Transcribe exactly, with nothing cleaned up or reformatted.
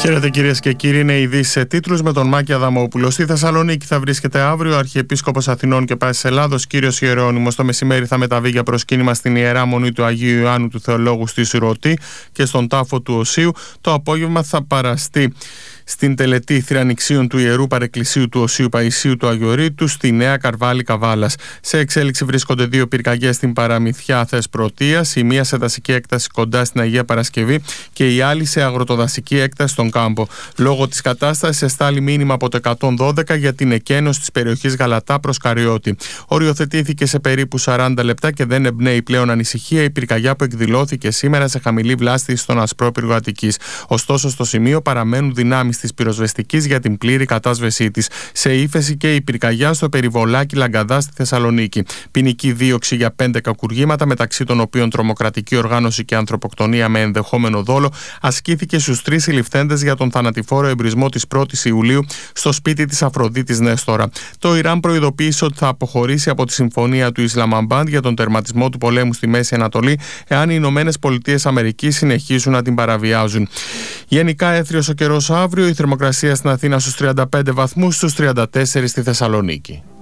Χαίρετε κυρίες και κύριοι, είναι ειδήσεις σε τίτλους με τον Μάκη Αδαμόπουλο. Στη Θεσσαλονίκη θα βρίσκεται αύριο ο Αρχιεπίσκοπος Αθηνών και Πάσης Ελλάδος, κύριος Ιερώνυμος. Το μεσημέρι θα μεταβεί για προσκύνημα στην Ιερά Μονή του Αγίου Ιωάννου του Θεολόγου στη Σουρωτή και στον τάφο του Οσίου. Το απόγευμα θα παραστεί στην τελετή θηρανιξίων του Ιερού Παρεκκλησίου του Οσίου Παϊσίου του Αγιορείτου στη Νέα Καρβάλη Καβάλας. Σε εξέλιξη βρίσκονται δύο πυρκαγιές στην Παραμυθιά Θεσπρωτείας, η μία σε δασική έκταση κοντά στην Αγία Παρασκευή και η άλλη σε αγροτοδασική έκταση στον Κάμπο. Λόγω της κατάστασης εστάλει μήνυμα από το εκατόν δώδεκα για την εκένωση της περιοχής Γαλατά προς Καριώτη. Οριοθετήθηκε σε περίπου σαράντα λεπτά και δεν εμπνέει πλέον ανησυχία η πυρκαγιά που εκδηλώθηκε σήμερα σε χαμηλή βλάστηση στον Ασπρόπυργο Αττικής. Ωστόσο, στο σημείο παραμένουν δυνάμεις της πυροσβεστικής για την πλήρη κατάσβεσή της. Σε ύφεση και η πυρκαγιά στο περιβολάκι Λαγκαδά στη Θεσσαλονίκη. Ποινική δίωξη για πέντε κακουργήματα, μεταξύ των οποίων τρομοκρατική οργάνωση και ανθρωποκτονία με ενδεχόμενο δόλο, ασκήθηκε στους τρεις συλληφθέντες για τον θανατηφόρο εμπρισμό της πρώτης Ιουλίου στο σπίτι της Αφροδίτης Νέστορα. Το Ιράν προειδοποίησε ότι θα αποχωρήσει από τη συμφωνία του Ισλαμαμπάντ για τον τερματισμό του πολέμου στη Μέση Ανατολή, εάν οι Ηνωμένες Πολιτείες Αμερικής συνεχίσουν να την παραβιάζουν. Γενικά έθριος ο καιρός αύριο, η θερμοκρασία στην Αθήνα στους τριάντα πέντε βαθμούς, στους τριάντα τέσσερα στη Θεσσαλονίκη.